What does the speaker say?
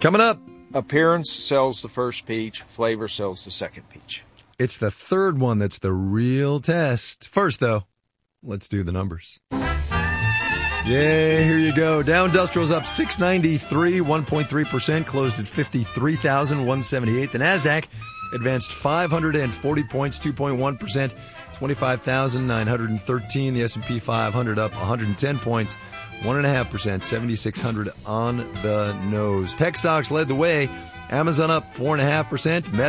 Coming up. Appearance sells the first peach. Flavor sells the second peach. It's the third one that's the real test. First, though, let's do the numbers. Yeah, here you go. Dow Industrial's up 693, 1.3%, closed at 53,178. The NASDAQ advanced 540 points, 2.1%, 25,913. The S&P 500 up 110 points, 1.5%, 7,600 on the nose. Tech stocks led the way. Amazon up 4.5%. Meta